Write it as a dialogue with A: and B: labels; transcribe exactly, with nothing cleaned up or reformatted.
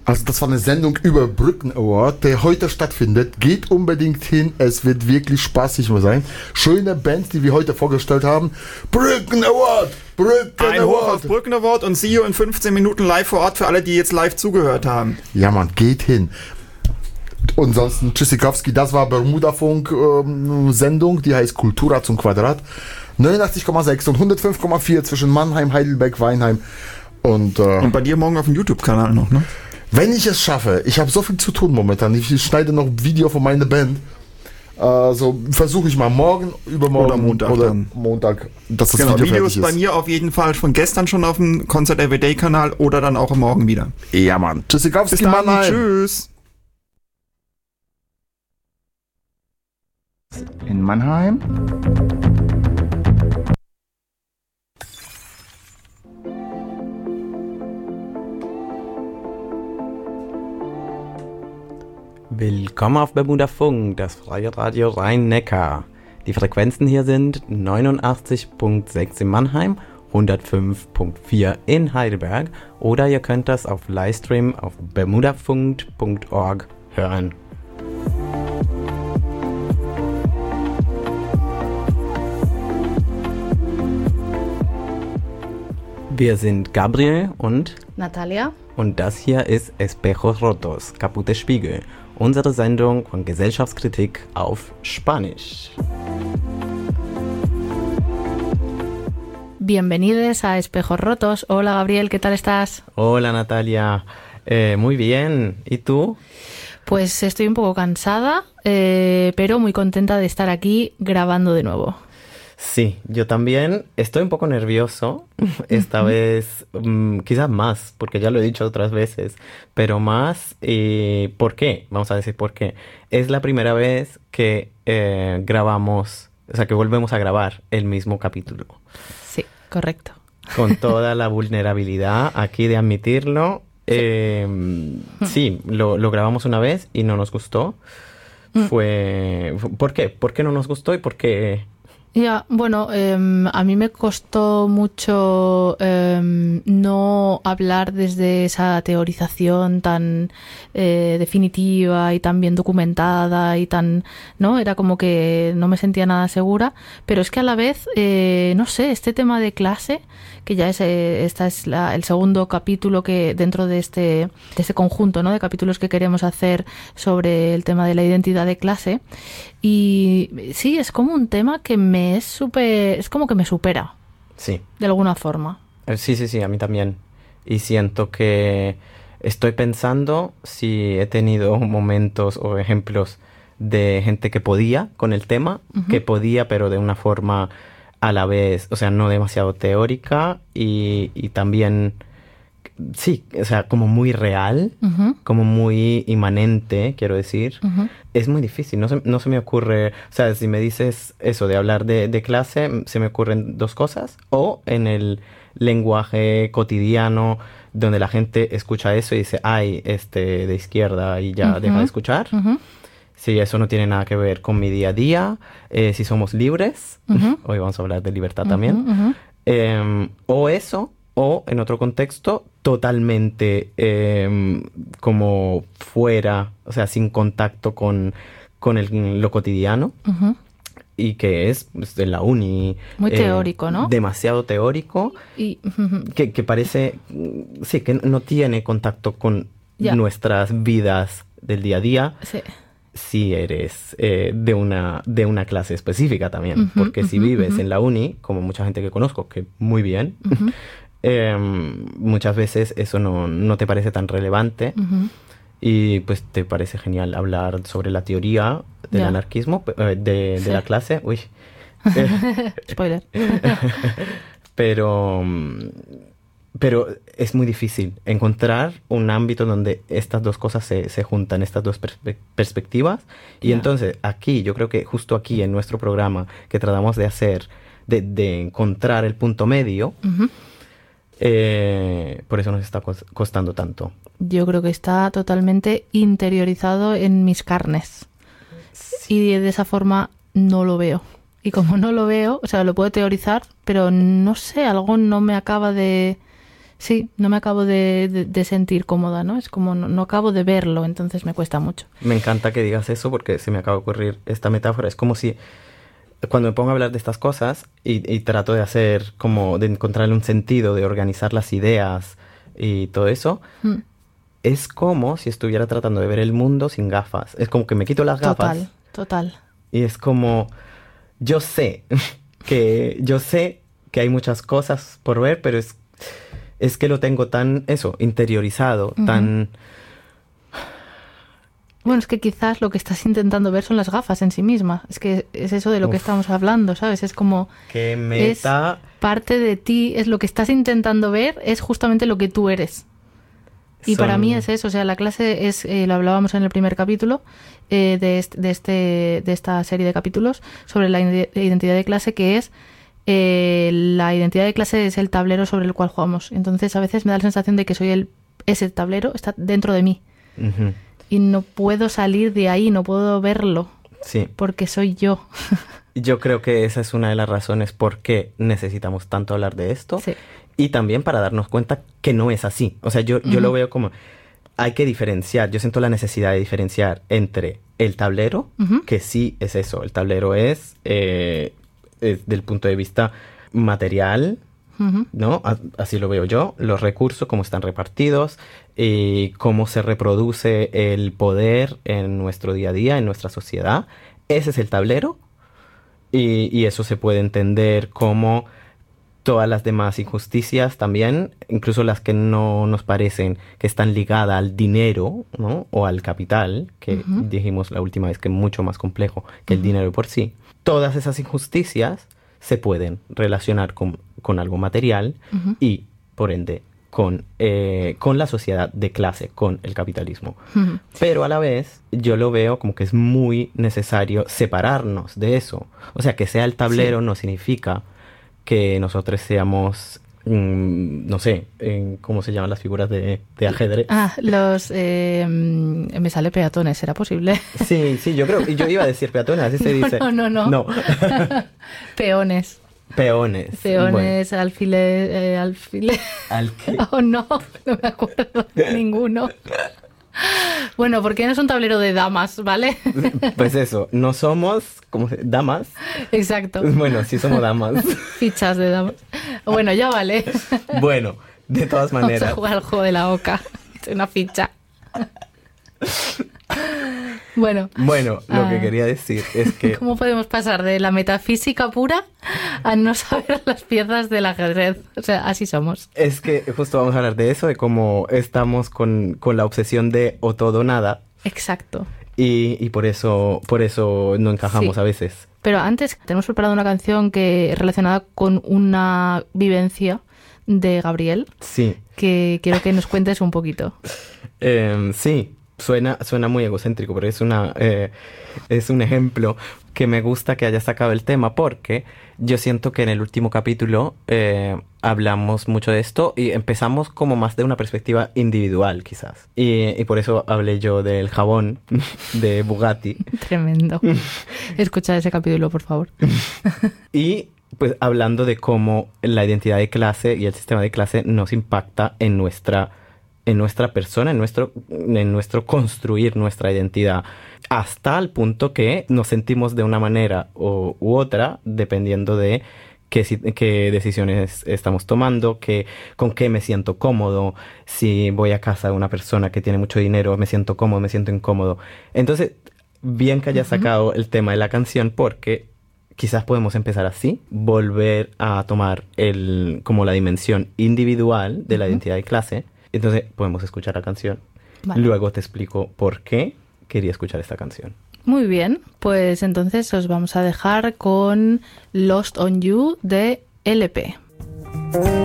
A: Also das war eine Sendung über Brücken Award, der heute stattfindet. Geht unbedingt hin, es wird wirklich spaßig sein. Schöne Bands, die wir heute vorgestellt haben. Brücken Award! Brücken
B: Ein
A: Award!
B: Hoch auf Brücken Award und see you in fünfzehn Minuten live vor Ort für alle, die jetzt live zugehört haben.
A: Ja, Mann, geht hin. Und sonst Tschüssikowski, das war Bermuda-Funk ähm, Sendung, die heißt Kultura zum Quadrat. neunundachtzig Komma sechs und hundertfünf Komma vier zwischen Mannheim, Heidelberg, Weinheim. Und, äh,
B: und bei dir morgen auf dem YouTube-Kanal noch, ne?
A: Wenn ich es schaffe, ich habe so viel zu tun momentan, ich schneide noch Video von meiner Band, also versuche ich mal morgen, übermorgen
B: oder Montag,
A: oder
B: dann.
A: Montag, dass das
B: genau,
A: Video
B: Videos
A: fertig ist.
B: Bei mir auf jeden Fall von gestern schon auf dem Concert Everyday Kanal oder dann auch morgen wieder.
A: Ja, Mann. Tschüssikowski,
B: Bis dann,
A: Mannheim.
B: Tschüss.
A: In Mannheim.
C: Willkommen auf Bermuda Funk, das freie Radio Rhein-Neckar. Die Frequenzen hier sind neunundachtzig Komma sechs in Mannheim, hundertfünf Komma vier in Heidelberg oder ihr könnt das auf Livestream auf bermudafunk Punkt org hören. Wir sind Gabriel und
D: Natalia.
C: Und das hier ist Espejos Rotos, kaputte Spiegel, unsere Sendung von Gesellschaftskritik auf Spanisch.
D: Bienvenidos a Espejos Rotos. Hola Gabriel, ¿qué tal estás?
C: Hola Natalia, eh, muy bien. ¿Y tú?
D: Pues estoy un poco cansada, eh, pero muy contenta de estar aquí grabando de nuevo.
C: Sí, yo también estoy un poco nervioso, esta vez um, quizás más, porque ya lo he dicho otras veces, pero más, eh, ¿por qué? Vamos a decir por qué. Es la primera vez que eh, grabamos, o sea, que volvemos a grabar el mismo capítulo.
D: Sí, correcto.
C: Con toda la vulnerabilidad aquí de admitirlo. Eh, sí, lo, lo grabamos una vez y no nos gustó. Fue... ¿Por qué? ¿Por qué no nos gustó y por qué...?
D: Ya, bueno, eh, a mí me costó mucho eh, no hablar desde esa teorización tan eh, definitiva y tan bien documentada y tan, ¿no? Era como que no me sentía nada segura, pero es que a la vez, eh, no sé, este tema de clase, que ya es, eh, esta es la, el segundo capítulo que dentro de este, de este conjunto, ¿no? De capítulos que queremos hacer sobre el tema de la identidad de clase. Y sí, es como un tema que me es súper, es como que me supera.
C: Sí.
D: De alguna forma.
C: Sí, sí, sí, a mí también. Y siento que estoy pensando si he tenido momentos o ejemplos de gente que podía con el tema, uh-huh. que podía, pero de una forma a la vez, o sea, no demasiado teórica y, y también, sí, o sea, como muy real, uh-huh. como muy inmanente, quiero decir. Uh-huh. Es muy difícil, no se, no se me ocurre, o sea, si me dices eso de hablar de, de clase, se me ocurren dos cosas, o en el lenguaje cotidiano donde la gente escucha eso y dice, ay, este de izquierda y ya uh-huh. deja de escuchar. Uh-huh. Si eso no tiene nada que ver con mi día a día, eh, si somos libres, uh-huh. hoy vamos a hablar de libertad uh-huh, también, uh-huh. eh, o eso, o en otro contexto, totalmente eh, como fuera, o sea, sin contacto con, con el, lo cotidiano, uh-huh. y que es pues, de la uni.
D: Muy
C: eh,
D: teórico, ¿no?
C: Demasiado teórico,
D: y, uh-huh.
C: que, que parece, sí, que no tiene contacto con yeah. nuestras vidas del día a día.
D: Sí.
C: Si eres eh, de una de una clase específica también, uh-huh, porque uh-huh, si vives uh-huh. en la uni, como mucha gente que conozco, que muy bien, uh-huh. eh, muchas veces eso no, no te parece tan relevante uh-huh. y pues te parece genial hablar sobre la teoría del yeah. anarquismo, eh, de, sí. de la clase. Uy.
D: Spoiler.
C: Pero... Pero es muy difícil encontrar un ámbito donde estas dos cosas se, se juntan, estas dos perspe- perspectivas. Y yeah. entonces aquí, yo creo que justo aquí en nuestro programa que tratamos de hacer, de, de encontrar el punto medio, uh-huh. eh, por eso nos está costando tanto.
D: Yo creo que está totalmente interiorizado en mis carnes. Sí. Y de esa forma no lo veo. Y como no lo veo, o sea, lo puedo teorizar, pero no sé, algo no me acaba de... Sí, no me acabo de, de, de sentir cómoda, ¿no? Es como no, no acabo de verlo, entonces me cuesta mucho.
C: Me encanta que digas eso porque se me acaba de ocurrir esta metáfora. Es como si cuando me pongo a hablar de estas cosas y, y trato de hacer como de encontrarle un sentido, de organizar las ideas y todo eso, mm. es como si estuviera tratando de ver el mundo sin gafas. Es como que me quito las gafas.
D: Total, total.
C: Y es como, yo sé que yo sé que hay muchas cosas por ver, pero es es que lo tengo tan, eso, interiorizado, uh-huh. tan...
D: Bueno, es que quizás lo que estás intentando ver son las gafas en sí mismas. Es que es eso de lo Uf. que estamos hablando, ¿sabes? Es como...
C: ¡Qué meta!
D: Es parte de ti, es lo que estás intentando ver, es justamente lo que tú eres. Y son... para mí es eso, o sea, la clase es, eh, lo hablábamos en el primer capítulo eh, de, este, de, este, de esta serie de capítulos sobre la identidad de clase, que es... Eh, la identidad de clase es el tablero sobre el cual jugamos. Entonces a veces me da la sensación de que soy el ese tablero está dentro de mí. Uh-huh. Y no puedo salir de ahí, no puedo verlo.
C: Sí.
D: Porque soy yo.
C: Yo creo que esa es una de las razones por qué necesitamos tanto hablar de esto.
D: Sí.
C: Y también para darnos cuenta que no es así. O sea, yo, uh-huh. yo lo veo como... Hay que diferenciar. Yo siento la necesidad de diferenciar entre el tablero, uh-huh. que sí es eso. El tablero es... Eh, desde el punto de vista material, uh-huh. ¿no? Así lo veo yo, los recursos, cómo están repartidos, y cómo se reproduce el poder en nuestro día a día, en nuestra sociedad. Ese es el tablero, y, y eso se puede entender como todas las demás injusticias también, incluso las que no nos parecen que están ligadas al dinero, ¿no? O al capital, que uh-huh. dijimos la última vez que es mucho más complejo que el uh-huh. dinero por sí. Todas esas injusticias se pueden relacionar con, con algo material uh-huh. y, por ende, con, eh, con la sociedad de clase, con el capitalismo. Uh-huh. Pero a la vez, yo lo veo como que es muy necesario separarnos de eso. O sea, que sea el tablero sí. no significa que nosotros seamos... no sé, en, ¿cómo se llaman las figuras de, de ajedrez?
D: Ah, los... Eh, me sale peatones, ¿será posible?
C: Sí, sí, yo creo... Y yo iba a decir peatones, así se
D: no,
C: dice.
D: No, no, no.
C: No.
D: Peones.
C: Peones.
D: Peones, bueno. alfiler... Eh, alfiler...
C: ¿Al qué?
D: Oh, no, no me acuerdo de ninguno. Bueno, porque no es un tablero de damas, ¿vale?
C: Pues eso, no somos como damas.
D: Exacto.
C: Bueno, sí somos damas.
D: Fichas de damas. Bueno, ya vale.
C: Bueno, de todas maneras.
D: Vamos a jugar al juego de la oca. Es una ficha. Bueno.
C: Bueno, lo uh, que quería decir es que...
D: ¿Cómo podemos pasar de la metafísica pura a no saber las piezas del ajedrez? O sea, así somos.
C: Es que justo vamos a hablar de eso, de cómo estamos con, con la obsesión de o todo o nada.
D: Exacto.
C: Y, y por eso por eso no encajamos sí. a veces.
D: Pero antes tenemos preparado una canción que relacionada con una vivencia de Gabriel.
C: Sí.
D: Que quiero que nos cuentes un poquito.
C: eh, sí. Suena, suena muy egocéntrico, pero es una eh, es un ejemplo que me gusta que hayas sacado el tema porque yo siento que en el último capítulo eh, hablamos mucho de esto y empezamos como más de una perspectiva individual quizás. Y, y por eso hablé yo del jabón de Bugatti.
D: Tremendo. Escucha ese capítulo, por favor.
C: Y pues hablando de cómo la identidad de clase y el sistema de clase nos impacta en nuestra en nuestra persona, en nuestro, en nuestro construir nuestra identidad, hasta el punto que nos sentimos de una manera u, u otra, dependiendo de qué, qué decisiones estamos tomando, qué, con qué me siento cómodo, si voy a casa de una persona que tiene mucho dinero, me siento cómodo, me siento incómodo. Entonces, bien que hayas sacado el tema de la canción, porque quizás podemos empezar así, volver a tomar el, como la dimensión individual de la uh-huh. identidad de clase. Entonces podemos escuchar la canción. Vale. Luego te explico por qué quería escuchar esta canción.
D: Muy bien, pues entonces os vamos a dejar con Lost on You de L P.